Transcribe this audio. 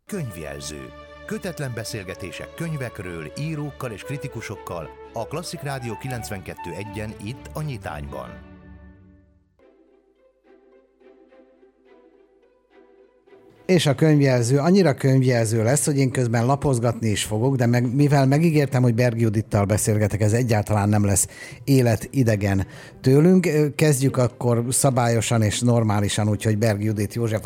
Könyvjelző. Kötetlen beszélgetések könyvekről, írókkal és kritikusokkal a Klasszik Rádió 92.1-en itt a Nyitányban. És a könyvjelző annyira könyvjelző lesz, hogy én közben lapozgatni is fogok, de mivel megígértem, hogy Berg Judittal beszélgetek, ez egyáltalán nem lesz életidegen tőlünk. Kezdjük akkor szabályosan és normálisan, úgyhogy Berg Judit József